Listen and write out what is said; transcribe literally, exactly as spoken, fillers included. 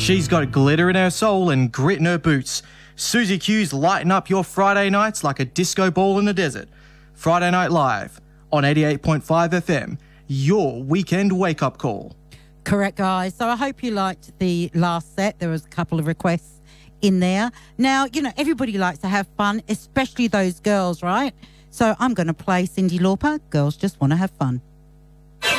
She's got glitter in her soul and grit in her boots. Susie Q's lighting up your Friday nights like a disco ball in the desert. Friday Night Live on eighty-eight point five F M, your weekend wake-up call. Correct, guys. So I hope you liked the last set. There was a couple of requests in there. Now, you know, everybody likes to have fun, especially those girls, right? So I'm going to play Cyndi Lauper, Girls Just Want to Have Fun.